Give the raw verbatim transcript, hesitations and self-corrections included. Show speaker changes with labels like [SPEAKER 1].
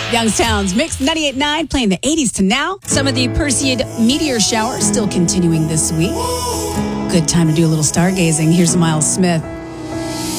[SPEAKER 1] Youngstown's Mix ninety-eight point nine playing the eighties to now. Some of the Perseid meteor shower still continuing this week. Good time to do a little stargazing. Here's Miles Smith.